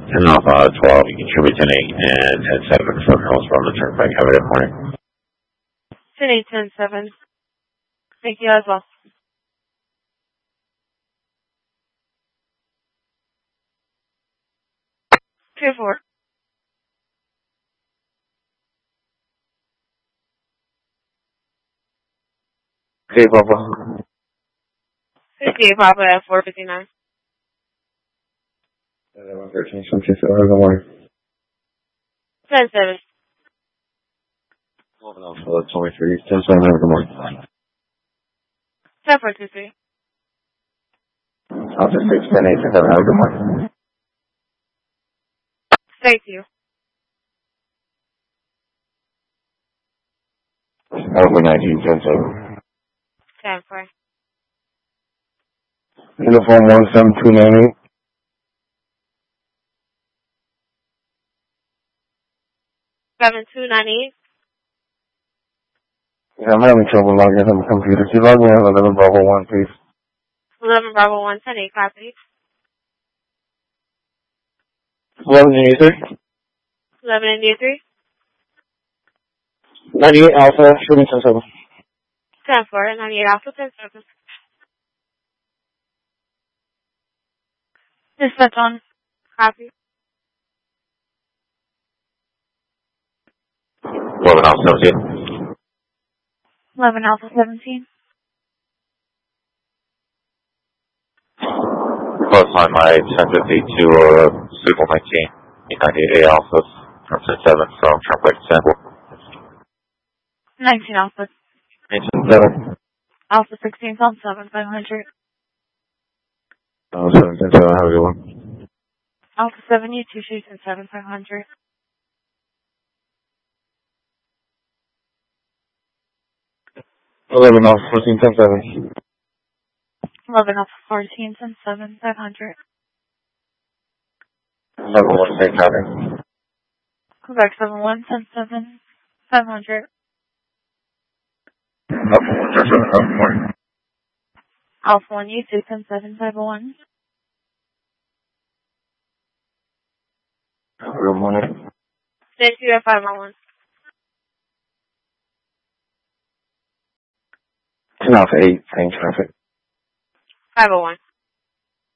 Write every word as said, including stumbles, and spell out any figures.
ten Alpha twelve, you can tribute ten eight and ten seven for calls from the turnpike. Have a good morning. ten eight, ten seven. Thank you as well. two four. Okay, Papa. Okay, Papa at four fifty-nine. one thirteen, something, so have a good morning. ten seven. eleven Alpha twenty-three, ten seven, have a good morning. ten four two three. Alpha six, ten eight, ten seven, have a good morning. Thank you. Alpha nineteen, ten seven. ten four. Uniform one seven two nine eight. seven two nine eight. Yeah, I'm having trouble logging on the computer. Can you log me in eleven Bravo one, please? eleven Bravo one, ten eight, copy. eleven eighty-three. eleven eighty-three. ninety-eight Alpha, shooting ten seven. ten four, ninety-eight Alpha, ten seven. Dispatch on. Copy. eleven Alpha seventeen. eleven Alpha seventeen. Close line my ten fifty to uh, Super nineteen. ninety-eight Alpha from ten seven from Turnpike Sample. nineteen Alpha. eighteen seven. Alpha sixteen from seven five hundred. Oh, seven ten seven, have a good one. Alpha seven, you two shoots and seven five hundred. eleven Alpha fourteen ten seven. eleven Alpha fourteen, ten seven five hundred. Level one, same pattern. Quebec seven one, ten seven five hundred. Level one, ten seven, have a good morning. Alpha one, you two, ten seven five one. Have a good morning. Thank you at five one one. ten Alpha eight, same traffic. five oh one.